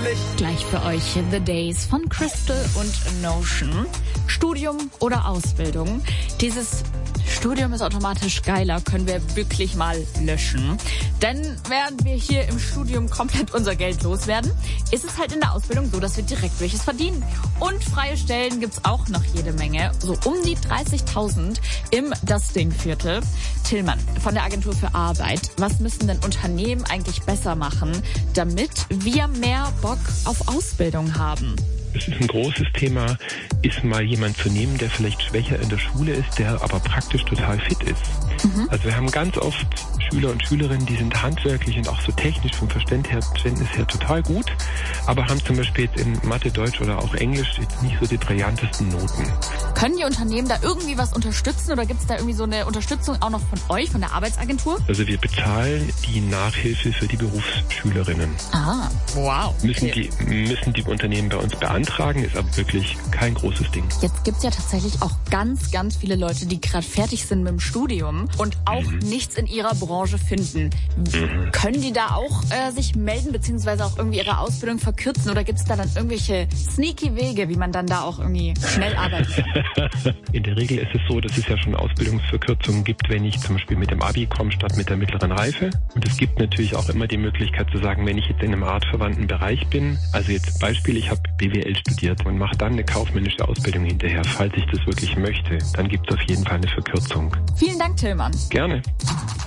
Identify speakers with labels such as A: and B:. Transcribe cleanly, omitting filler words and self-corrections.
A: Gleich für euch The Days von Crystal und Notion. Studium oder Ausbildung. Dieses Studium ist automatisch geiler, können wir wirklich mal löschen. Denn während wir hier im Studium komplett unser Geld loswerden, ist es halt in der Ausbildung so, dass wir direkt welches verdienen. Und freie Stellen gibt's auch noch jede Menge. So um die 30.000 im Dusting-Viertel. Tillmann von der Agentur für Arbeit. Was müssen denn Unternehmen eigentlich besser machen, damit wir mehr Bock auf Ausbildung haben?
B: Es ist ein großes Thema, ist mal jemand zu nehmen, der vielleicht schwächer in der Schule ist, der aber praktisch total fit ist. Also wir haben ganz oft Schüler und Schülerinnen, die sind handwerklich und auch so technisch vom Verständnis her total gut, aber haben zum Beispiel jetzt in Mathe, Deutsch oder auch Englisch jetzt nicht so die brillantesten Noten.
A: Können die Unternehmen da irgendwie was unterstützen oder gibt es da irgendwie so eine Unterstützung auch noch von euch, von der Arbeitsagentur?
B: Also wir bezahlen die Nachhilfe für die Berufsschülerinnen.
A: Ah, wow.
B: Okay. Müssen die Unternehmen bei uns beantragen, ist aber wirklich kein großes Ding.
A: Jetzt gibt's ja tatsächlich auch ganz, ganz viele Leute, die gerade fertig sind mit dem Studium und auch nichts in ihrer Branche finden. Können die da auch sich melden, beziehungsweise auch irgendwie ihre Ausbildung verkürzen oder gibt's da dann irgendwelche sneaky Wege, wie man dann da auch irgendwie schnell arbeiten kann?
B: In der Regel ist es so, dass es ja schon Ausbildungsverkürzungen gibt, wenn ich zum Beispiel mit dem Abi komme statt mit der mittleren Reife. Und es gibt natürlich auch immer die Möglichkeit zu sagen, wenn ich jetzt in einem artverwandten Bereich bin, also jetzt Beispiel, ich habe BWL studiert und mache dann eine kaufmännische Ausbildung hinterher, falls ich das wirklich möchte, dann gibt es auf jeden Fall eine Verkürzung.
A: Vielen Dank, Tillmann.
B: Gerne.